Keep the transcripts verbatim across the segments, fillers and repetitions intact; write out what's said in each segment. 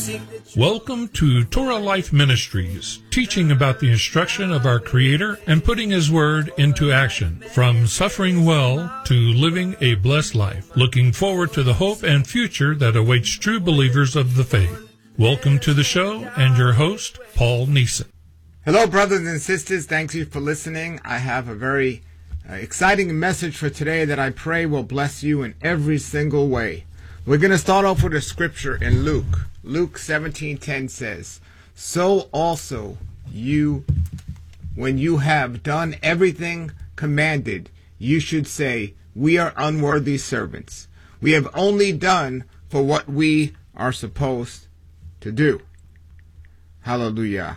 Welcome to Torah Life Ministries, teaching about the instruction of our Creator and putting His Word into action, from suffering well to living a blessed life, looking forward to the hope and future that awaits true believers of the faith. Welcome to the show, and your host, Paul Neeson. Hello, brothers and sisters. Thank you for listening. I have a very uh, exciting message for today that I pray will bless you in every single way. We're going to start off with a scripture in Luke. Luke seventeen ten says, "So also you, when you have done everything commanded, you should say, we are unworthy servants. We have only done for what we are supposed to do." Hallelujah.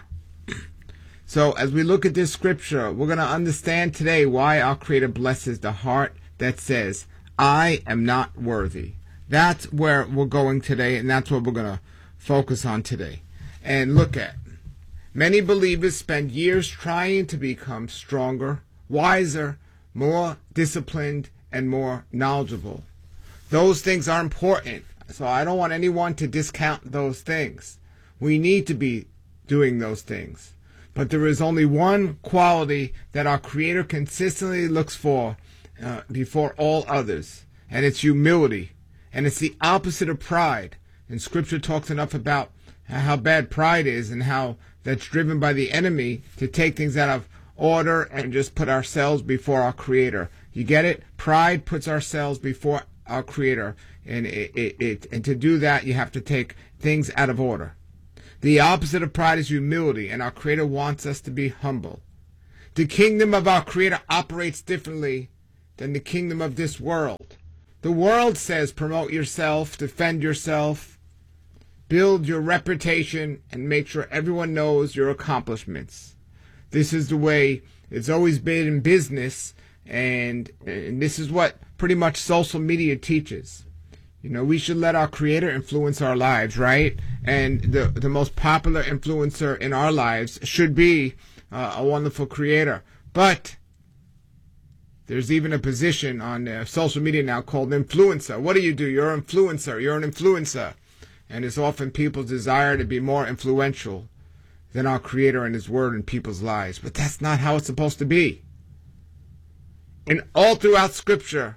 So as we look at this scripture, we're going to understand today why our Creator blesses the heart that says, I am not worthy. That's where we're going today, and that's what we're going to focus on today and look at. Many believers spend years trying to become stronger, wiser, more disciplined, and more knowledgeable. Those things are important, so I don't want anyone to discount those things. We need to be doing those things. But there is only one quality that our Creator consistently looks for uh, before all others, and it's humility. And it's the opposite of pride. And Scripture talks enough about how bad pride is and how that's driven by the enemy to take things out of order and just put ourselves before our Creator. You get it? Pride puts ourselves before our Creator. And, it, it, it, and to do that, you have to take things out of order. The opposite of pride is humility, and our Creator wants us to be humble. The kingdom of our Creator operates differently than the kingdom of this world. The world says promote yourself, defend yourself, build your reputation, and make sure everyone knows your accomplishments. This is the way it's always been in business, and, and this is what pretty much social media teaches. You know, we should let our Creator influence our lives, right? And the, the most popular influencer in our lives should be uh, a wonderful Creator. But there's even a position on uh, social media now called influencer. What do you do? You're an influencer. You're an influencer. And it's often people's desire to be more influential than our Creator and His Word in people's lives. But that's not how it's supposed to be. And all throughout Scripture,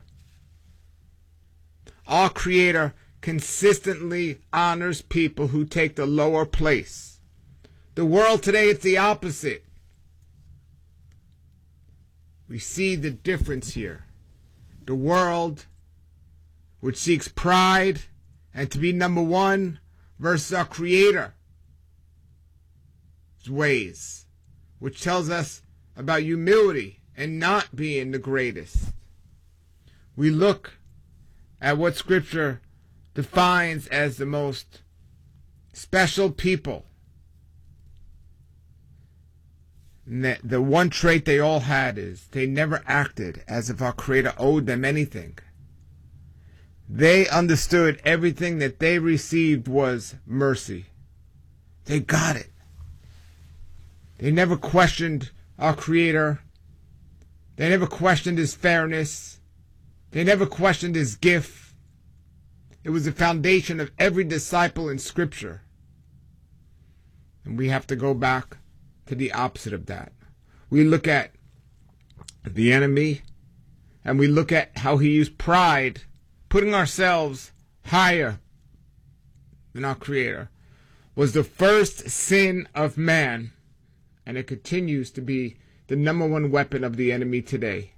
our Creator consistently honors people who take the lower place. The world today, it's the opposite. We see the difference here. The world, which seeks pride and to be number one, versus our Creator's ways, which tells us about humility and not being the greatest. We look at what Scripture defines as the most special people. The, the one trait they all had is they never acted as if our Creator owed them anything. They understood everything that they received was mercy. They got it. They never questioned our Creator. They never questioned His fairness. They never questioned His gift. It was the foundation of every disciple in Scripture. And we have to go back to the opposite of that. We look at the enemy, and we look at how he used pride, putting ourselves higher than our Creator, was the first sin of man, and it continues to be the number one weapon of the enemy today.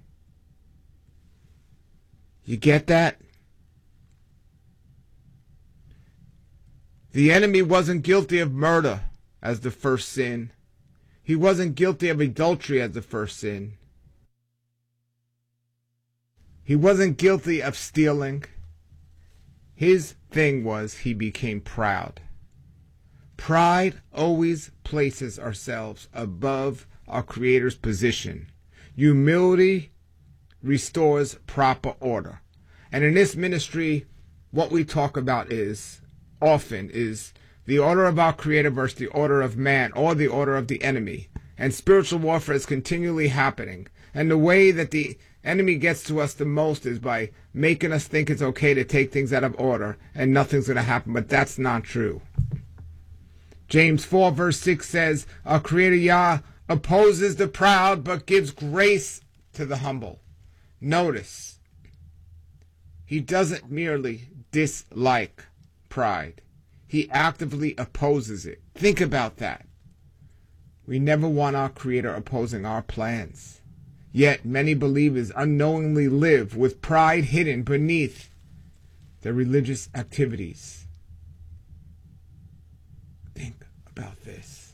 You get that? The enemy wasn't guilty of murder as the first sin. He wasn't guilty of adultery as the first sin. He wasn't guilty of stealing. His thing was he became proud. Pride always places ourselves above our Creator's position. Humility restores proper order. And in this ministry, what we talk about is, often, is the order of our Creator versus the order of man, or the order of the enemy. And spiritual warfare is continually happening. And the way that the enemy gets to us the most is by making us think it's okay to take things out of order and nothing's going to happen. But that's not true. James four verse six says, our Creator Yah opposes the proud but gives grace to the humble. Notice, he doesn't merely dislike pride. He actively opposes it. Think about that. We never want our Creator opposing our plans. Yet many believers unknowingly live with pride hidden beneath their religious activities. Think about this.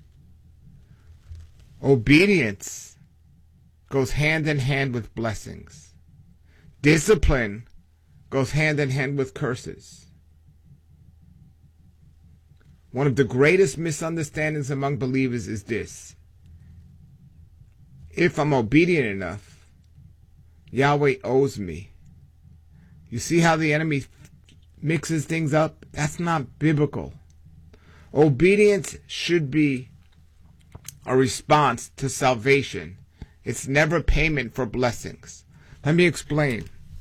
Obedience goes hand in hand with blessings. Discipline goes hand in hand with curses. One of the greatest misunderstandings among believers is this. If I'm obedient enough, Yahweh owes me. You see how the enemy mixes things up? That's not biblical. Obedience should be a response to salvation. It's never payment for blessings. Let me explain.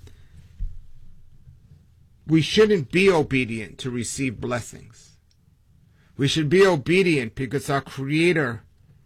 We shouldn't be obedient to receive blessings. We should be obedient because our Creator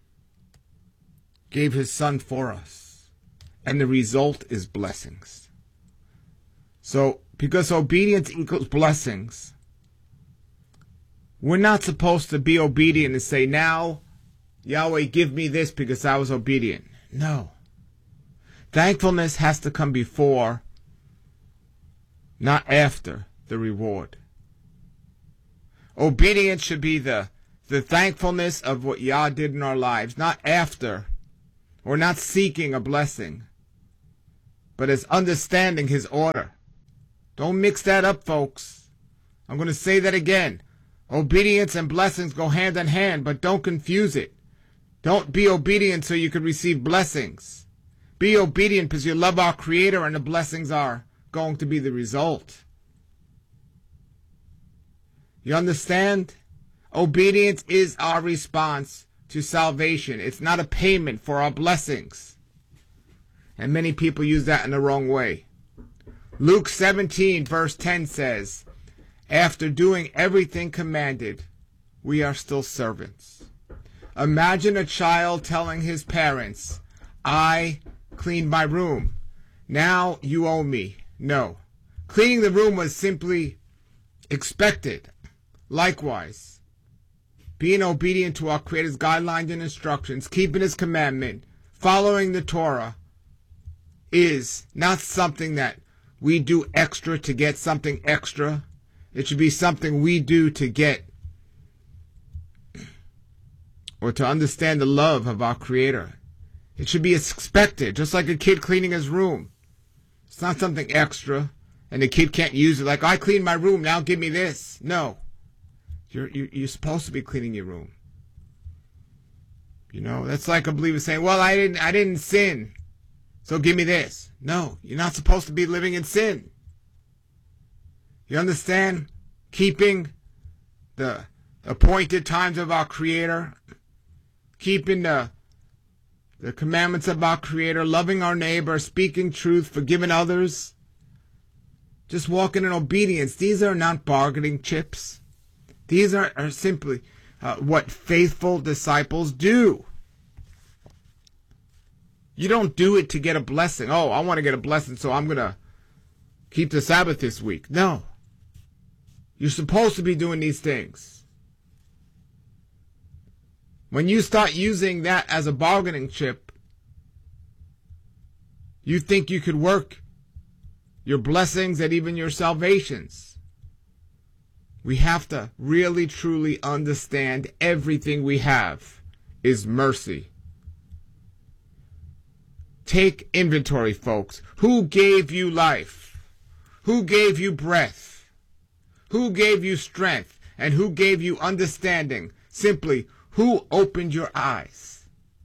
gave His Son for us. And the result is blessings. So, because obedience equals blessings, we're not supposed to be obedient and say, now, Yahweh, give me this because I was obedient. No. Thankfulness has to come before, not after, the reward. Obedience should be the, the thankfulness of what Yah did in our lives, not after. We're not seeking a blessing, but as understanding His order. Don't mix that up, folks. I'm going to say that again. Obedience and blessings go hand in hand, but don't confuse it. Don't be obedient so you can receive blessings. Be obedient because you love our Creator and the blessings are going to be the result. You understand? Obedience is our response to salvation. It's not a payment for our blessings. And many people use that in the wrong way. Luke seventeen verse ten says, after doing everything commanded, we are still servants. Imagine a child telling his parents, I cleaned my room. Now you owe me. No. Cleaning the room was simply expected. Likewise, being obedient to our Creator's guidelines and instructions, keeping His commandment, following the Torah, is not something that we do extra to get something extra. It should be something we do to get or to understand the love of our Creator. It should be expected, just like a kid cleaning his room. It's not something extra, and the kid can't use it like, I cleaned my room, now give me this. No. You're, you're, you're supposed to be cleaning your room. You know, that's like a believer saying, well, I didn't, I didn't sin, so give me this. No, you're not supposed to be living in sin. You understand? Keeping the appointed times of our Creator, keeping the, the commandments of our Creator, loving our neighbor, speaking truth, forgiving others, just walking in obedience. These are not bargaining chips. These are, are simply uh, what faithful disciples do. You don't do it to get a blessing. Oh, I want to get a blessing, so I'm going to keep the Sabbath this week. No. You're supposed to be doing these things. When you start using that as a bargaining chip, you think you could work your blessings and even your salvations. We have to really, truly understand everything we have is mercy. Take inventory, folks. Who gave you life? Who gave you breath? Who gave you strength? And who gave you understanding? Simply, who opened your eyes?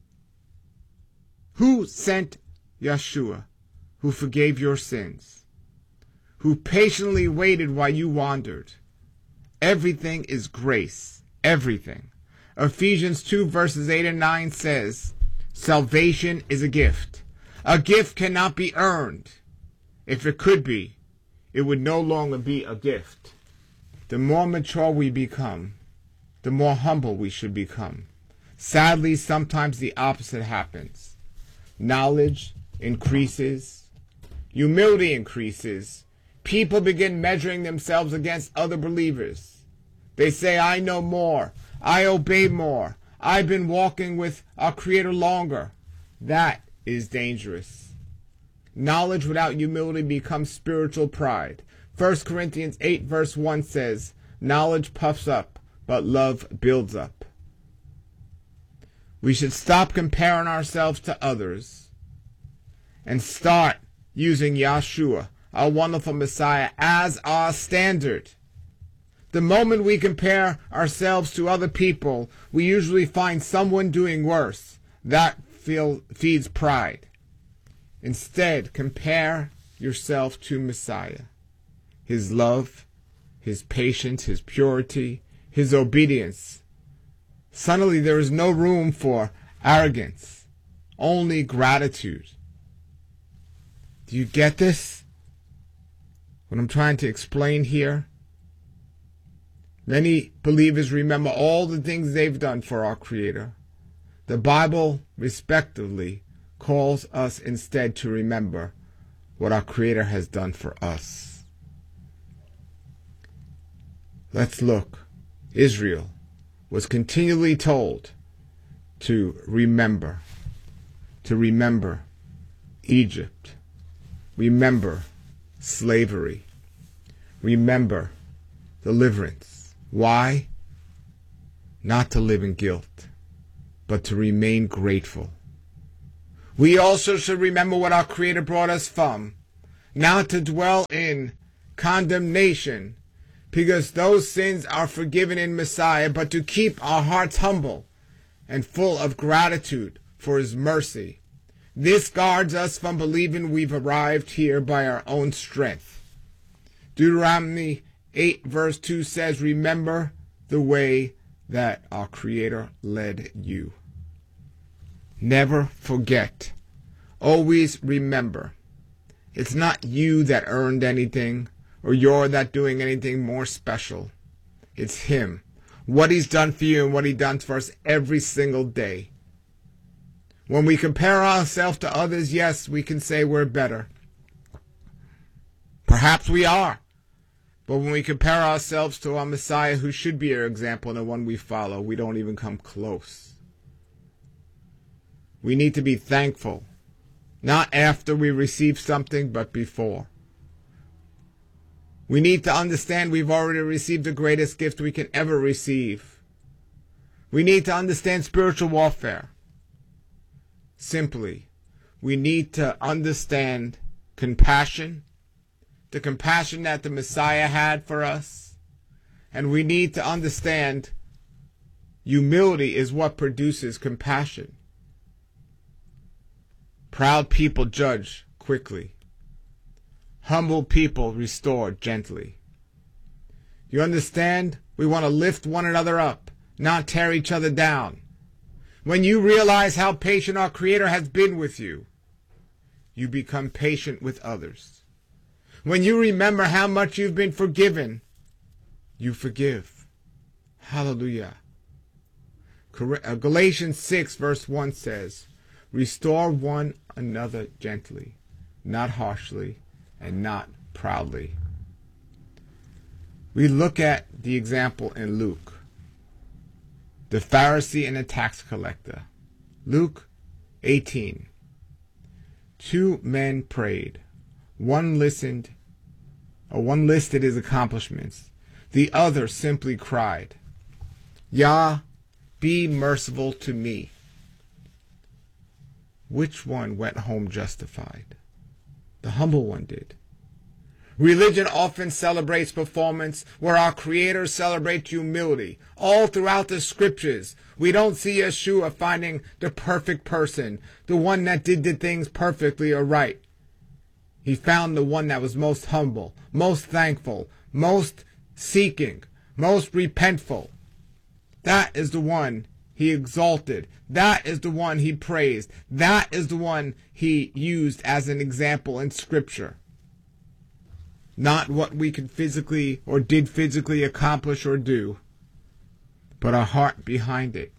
Who sent Yeshua, who forgave your sins? Who patiently waited while you wandered? Everything is grace. Everything. Ephesians two verses eight and nine says, salvation is a gift. A gift cannot be earned. If it could be, it would no longer be a gift. The more mature we become, the more humble we should become. Sadly, sometimes the opposite happens. Knowledge increases, humility increases. People begin measuring themselves against other believers. They say, I know more, I obey more, I've been walking with our Creator longer. That is dangerous. Knowledge without humility becomes spiritual pride. First Corinthians eight verse one says, knowledge puffs up, but love builds up. We should stop comparing ourselves to others and start using Yahshua, our wonderful Messiah, as our standard. The moment we compare ourselves to other people, we usually find someone doing worse. That feel, feeds pride. Instead, compare yourself to Messiah. His love, his patience, his purity, his obedience. Suddenly there is no room for arrogance, only gratitude. Do you get this? What I'm trying to explain here? Many believers remember all the things they've done for our Creator. The Bible, respectively, calls us instead to remember what our Creator has done for us. Let's look. Israel was continually told to remember, to remember Egypt, remember slavery, remember deliverance. Why? Not to live in guilt, but to remain grateful. We also should remember what our Creator brought us from, not to dwell in condemnation, because those sins are forgiven in Messiah, but to keep our hearts humble and full of gratitude for His mercy. This guards us from believing we've arrived here by our own strength. Deuteronomy eight verse two says, remember the way that our Creator led you. Never forget. Always remember. It's not you that earned anything, or you're that doing anything more special. It's Him. What He's done for you and what He does for us every single day. When we compare ourselves to others, yes, we can say we're better. Perhaps we are. But when we compare ourselves to our Messiah, who should be our example and the one we follow, we don't even come close. We need to be thankful, not after we receive something, but before. We need to understand we've already received the greatest gift we can ever receive. We need to understand spiritual warfare. Simply, we need to understand compassion, the compassion that the Messiah had for us, and we need to understand humility is what produces compassion. Proud people judge quickly. Humble people restore gently. You understand? We want to lift one another up, not tear each other down. When you realize how patient our Creator has been with you, you become patient with others. When you remember how much you've been forgiven, you forgive. Hallelujah. Galatians six verse one says, restore one another gently, not harshly, and not proudly. We look at the example in Luke. The Pharisee and the tax collector. Luke eighteen. Two men prayed. One listened, or one listed his accomplishments. The other simply cried, Yah, be merciful to me. Which one went home justified? The humble one did. Religion often celebrates performance, where our Creator celebrates humility. All throughout the Scriptures, we don't see Yeshua finding the perfect person, the one that did the things perfectly or right. He found the one that was most humble, most thankful, most seeking, most repentful. That is the one He exalted. That is the one He praised. That is the one He used as an example in Scripture. Not what we could physically or did physically accomplish or do, but a heart behind it.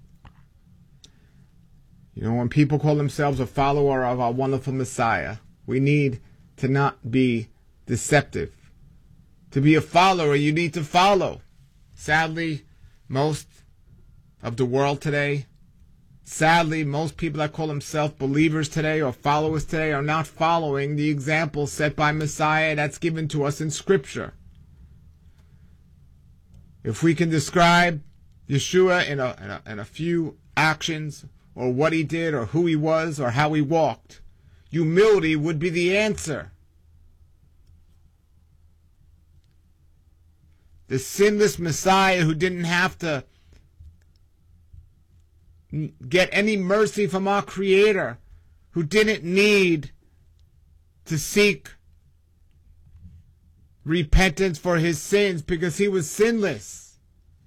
You know, when people call themselves a follower of our wonderful Messiah, we need to not be deceptive. To be a follower, you need to follow. Sadly, most of the world today, sadly, most people that call themselves believers today or followers today are not following the example set by Messiah that's given to us in Scripture. If we can describe Yeshua in a, in a, in a few actions, or what he did, or who he was, or how he walked, humility would be the answer. The sinless Messiah who didn't have to get any mercy from our Creator, who didn't need to seek repentance for his sins because he was sinless.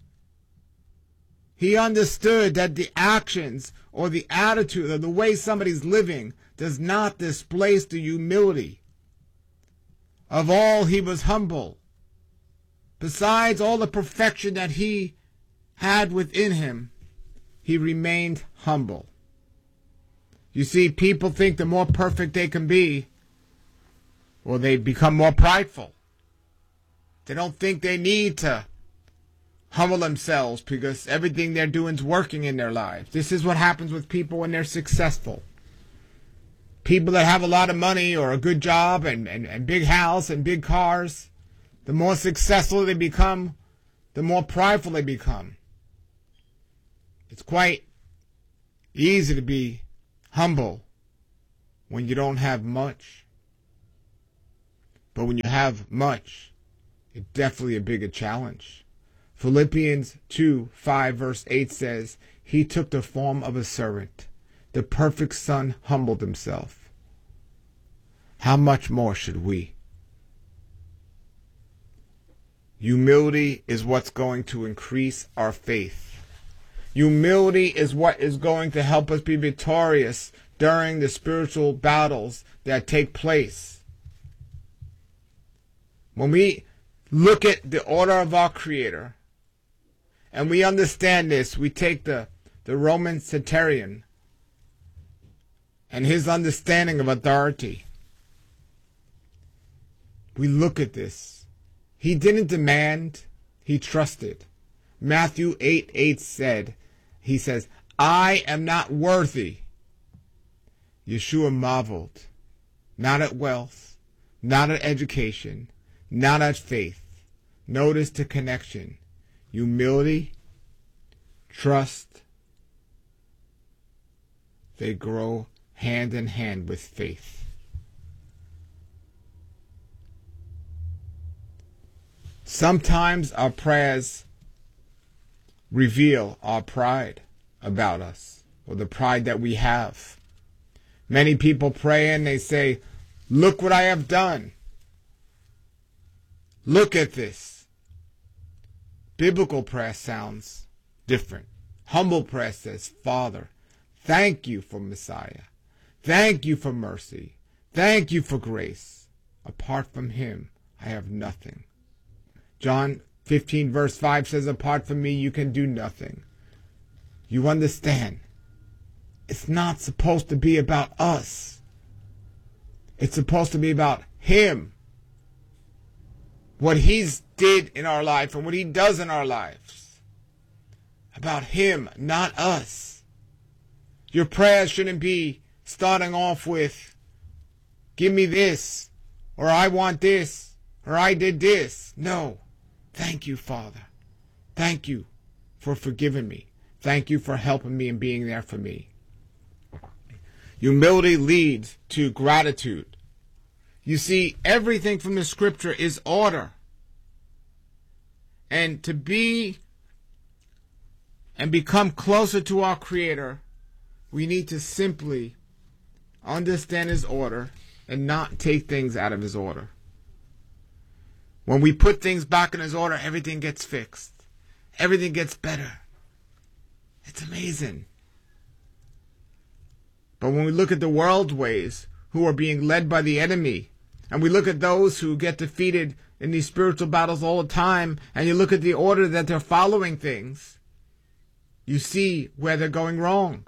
He understood that the actions or the attitude or the way somebody's living does not displace the humility. Of all, he was humble. Besides all the perfection that he had within him, he remained humble. You see, people think the more perfect they can be, well, they become more prideful. They don't think they need to humble themselves because everything they're doing is working in their lives. This is what happens with people when they're successful. People that have a lot of money or a good job and, and, and big house and big cars, the more successful they become, the more prideful they become. It's quite easy to be humble when you don't have much. But when you have much, it's definitely a bigger challenge. Philippians two, five, verse eight says, he took the form of a servant. The perfect Son humbled himself. How much more should we? Humility is what's going to increase our faith. Humility is what is going to help us be victorious during the spiritual battles that take place. When we look at the order of our Creator, and we understand this, we take the, the Roman centurion and his understanding of authority. We look at this. He didn't demand, he trusted. Matthew eight eight said, he says, I am not worthy. Yeshua marveled, not at wealth, not at education, not at faith. Notice the connection. Humility, trust, they grow hand in hand with faith. Sometimes our prayers reveal our pride about us, or the pride that we have. Many people pray and they say, look what I have done. Look at this. Biblical prayer sounds different. Humble prayer says, Father, thank you for Messiah. Thank you for mercy. Thank you for grace. Apart from him, I have nothing. John fifteen verse five says, apart from me, you can do nothing. You understand? It's not supposed to be about us. It's supposed to be about him. What he's did in our life and what he does in our lives. About him, not us. Your prayers shouldn't be starting off with, give me this, or I want this, or I did this. No. Thank you, Father. Thank you for forgiving me. Thank you for helping me and being there for me. Humility leads to gratitude. You see, everything from the scripture is order. And to be and become closer to our Creator, we need to simply understand his order and not take things out of his order. When we put things back in his order, everything gets fixed. Everything gets better. It's amazing. But when we look at the world's ways, who are being led by the enemy, and we look at those who get defeated in these spiritual battles all the time, and you look at the order that they're following things, You see where they're going wrong.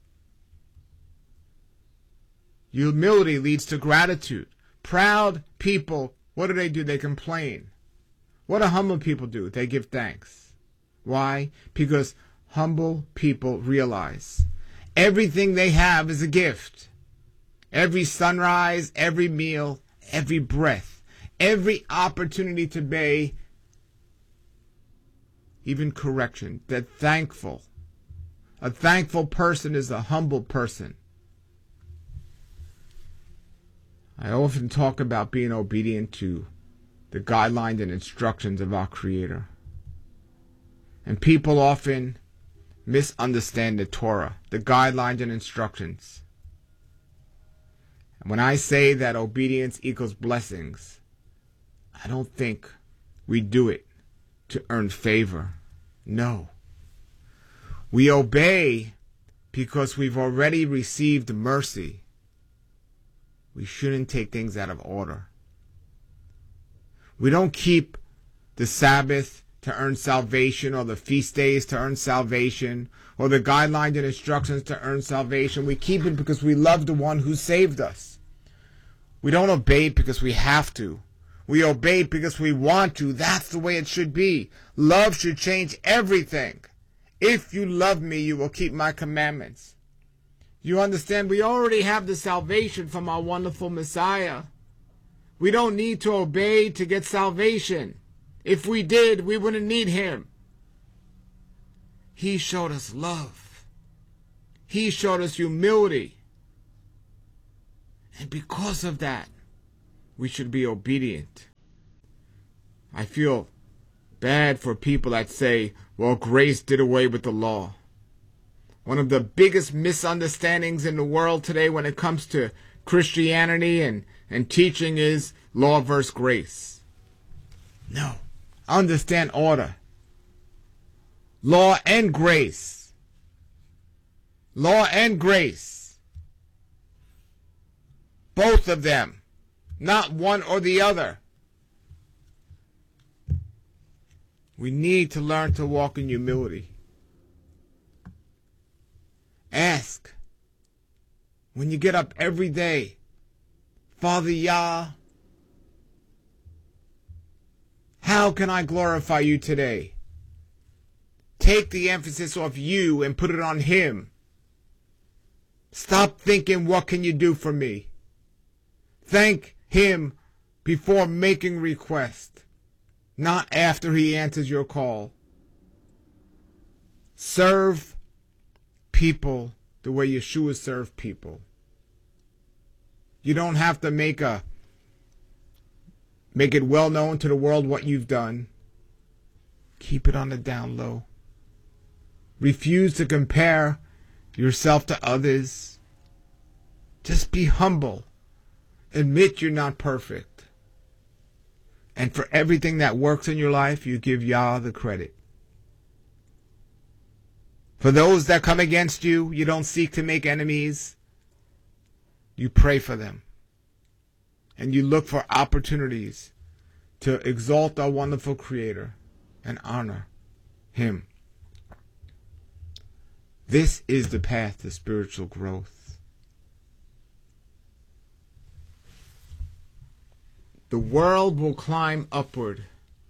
Humility leads to gratitude. Proud people, what do they do? They complain. What do humble people do? They give thanks. Why? Because humble people realize everything they have is a gift. Every sunrise, every meal, every breath, every opportunity to obey, even correction. They're thankful. A thankful person is a humble person. I often talk about being obedient to the guidelines and instructions of our Creator. And people often misunderstand the Torah, the guidelines and instructions. And when I say that obedience equals blessings, I don't think we do it to earn favor. No. We obey because we've already received mercy. We shouldn't take things out of order. We don't keep the Sabbath to earn salvation, or the feast days to earn salvation, or the guidelines and instructions to earn salvation. We keep it because we love the one who saved us. We don't obey it because we have to. We obey it because we want to. That's the way it should be. Love should change everything. If you love me, you will keep my commandments. You understand? We already have the salvation from our wonderful Messiah. We don't need to obey to get salvation. If we did, we wouldn't need him. He showed us love. He showed us humility. And because of that, we should be obedient. I feel bad for people that say, well, grace did away with the law. One of the biggest misunderstandings in the world today when it comes to Christianity and, and teaching is law versus grace. No. Understand order. Law and grace. Law and grace. Both of them. Not one or the other. We need to learn to walk in humility. Ask, when you get up every day, Father Yah, how can I glorify you today? Take the emphasis off you and put it on him. Stop thinking, what can you do for me? Thank him before making request, not after he answers your call. Serve people the way Yeshua served people. You don't have to make a make it well known to the world what you've done. Keep it on the down low. Refuse to compare yourself to others. Just be humble. Admit you're not perfect. And for everything that works in your life, you give Yah the credit. For those that come against you, you don't seek to make enemies. You pray for them. And you look for opportunities to exalt our wonderful Creator and honor him. This is the path to spiritual growth. The world will climb upward.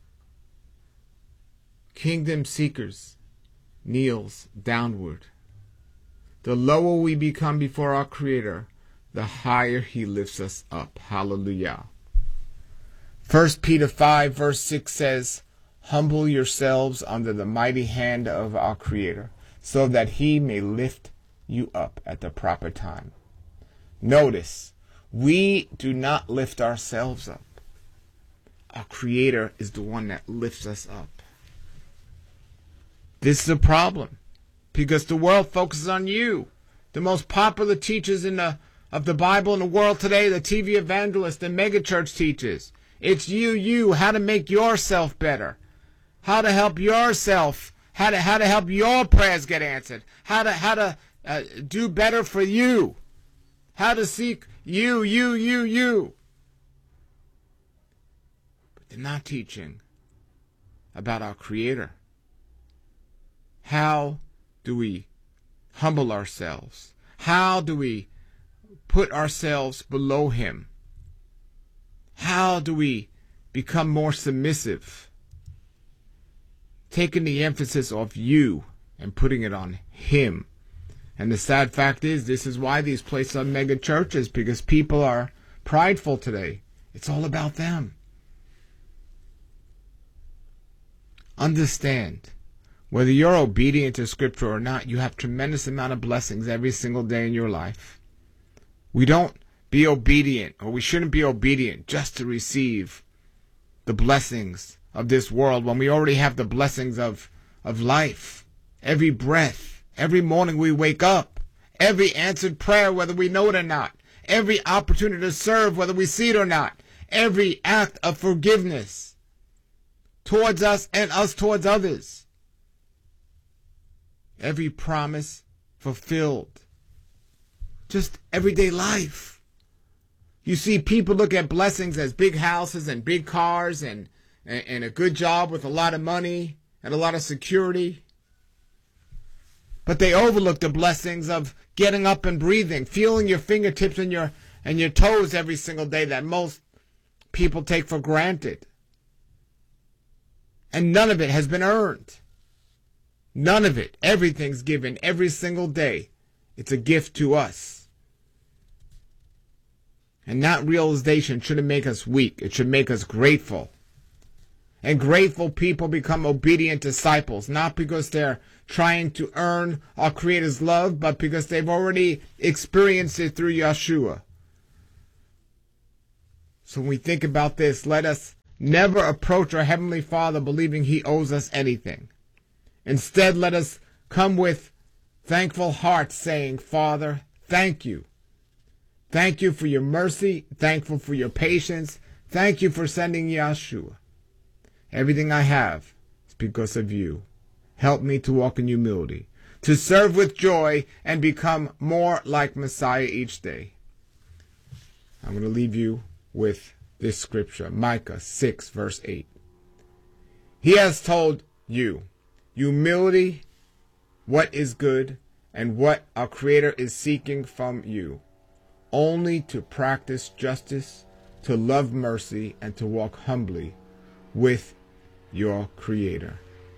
Kingdom seekers kneels downward. The lower we become before our Creator, the higher he lifts us up. Hallelujah. First Peter five verse six says, humble yourselves under the mighty hand of our Creator, so that he may lift you up at the proper time. Notice, we do not lift ourselves up. Our Creator is the one that lifts us up. This is a problem, because the world focuses on you. The most popular teachers in the of the Bible in the world today, the T V evangelists, the megachurch teachers. It's you, you, how to make yourself better. How to help yourself. How to, how to help your prayers get answered. How to, how to uh, do better for you. How to seek you, you, you, you. But they're not teaching about our Creator. How do we humble ourselves? How do we put ourselves below him? How do we become more submissive? Taking the emphasis off you and putting it on him. And the sad fact is, this is why these places are mega churches, because people are prideful today. It's all about them. Understand, whether you're obedient to Scripture or not, you have tremendous amount of blessings every single day in your life. We don't be obedient, or we shouldn't be obedient just to receive the blessings of this world when we already have the blessings of, of life. Every breath, every morning we wake up, every answered prayer, whether we know it or not, every opportunity to serve, whether we see it or not, every act of forgiveness towards us and us towards others, every promise fulfilled, just everyday life. You see, people look at blessings as big houses and big cars and, and, and a good job with a lot of money and a lot of security. But they overlook the blessings of getting up and breathing, feeling your fingertips and your and your toes every single day that most people take for granted. And none of it has been earned. None of it. Everything's given every single day. It's a gift to us. And that realization shouldn't make us weak. It should make us grateful. And grateful people become obedient disciples, not because they're trying to earn our Creator's love, but because they've already experienced it through Yeshua. So when we think about this, let us never approach our Heavenly Father believing He owes us anything. Instead, let us come with thankful hearts saying, Father, thank you. Thank you for your mercy. Thankful for your patience. Thank you for sending Yeshua. Everything I have is because of you. Help me to walk in humility, to serve with joy, and become more like Messiah each day. I'm going to leave you with this scripture, Micah six, verse eight. He has told you, humility, what is good, and what our Creator is seeking from you, only to practice justice, to love mercy, and to walk humbly with your Creator.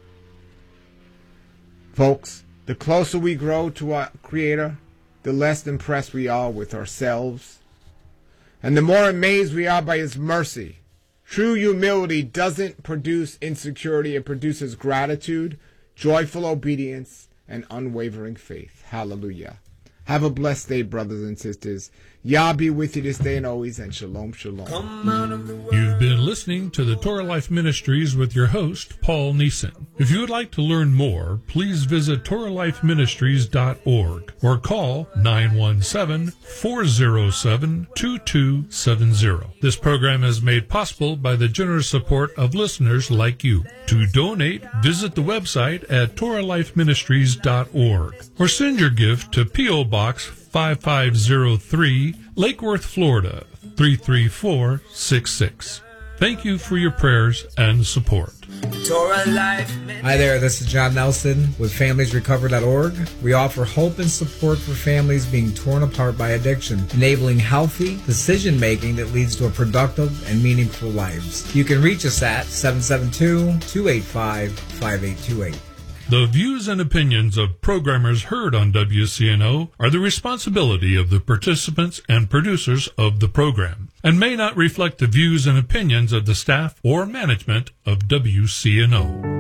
Folks, the closer we grow to our Creator, the less impressed we are with ourselves, and the more amazed we are by His mercy. True humility doesn't produce insecurity. It produces gratitude, joyful obedience, and unwavering faith. Hallelujah. Have a blessed day, brothers and sisters. Yah be with you this day and always, and shalom, shalom. You've been listening to the Torah Life Ministries with your host, Paul Neeson. If you would like to learn more, please visit Torah Life Ministries dot org or call nine one seven, four zero seven, two two seven zero. This program is made possible by the generous support of listeners like you. To donate, visit the website at Torah Life Ministries dot org or send your gift to P O Box five five zero three, Lake Worth, Florida, three three four six six. Thank you for your prayers and support. Hi there, this is John Nelson with families recover dot org. We offer hope and support for families being torn apart by addiction, enabling healthy decision-making that leads to a productive and meaningful lives. You can reach us at seven seven two, two eight five, five eight two eight. The views and opinions of programmers heard on W C N O are the responsibility of the participants and producers of the program, and may not reflect the views and opinions of the staff or management of W C N O.